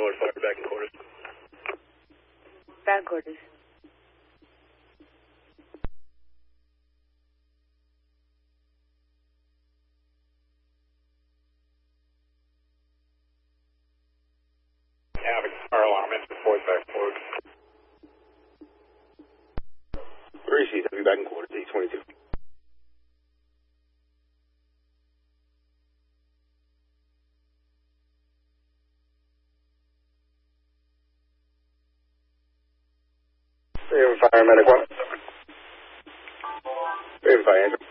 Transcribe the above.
North Fire, back in quarters. Back quarters. Havoc, fire alarm, enter fourth, back forward. 3C's, I'll be back in quarters, 822. Raven Fire, medic 1. Raven Fire, Andrew.